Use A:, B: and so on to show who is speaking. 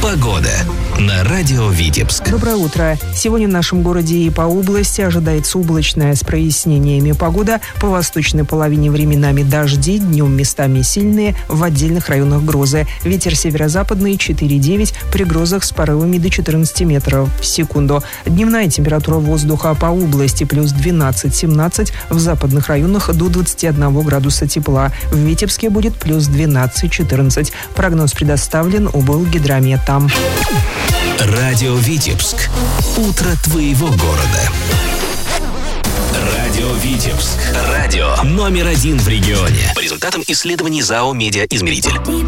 A: Погода на радио Витебск.
B: Доброе утро. Сегодня в нашем городе и по области ожидается облачная с прояснениями погода. По восточной половине временами дожди, днем местами сильные, в отдельных районах грозы. Ветер северо-западный 4,9, при грозах с порывами до 14 метров в секунду. Дневная температура воздуха по области плюс 12-17, в западных районах до 21 градуса тепла. В Витебске будет плюс 12-14. Прогноз предоставлен Облгидрометом.
A: Радио Витебск. Утро твоего города. Радио Витебск. Радио номер 1 в регионе. По результатам исследований ЗАО «Медиаизмеритель».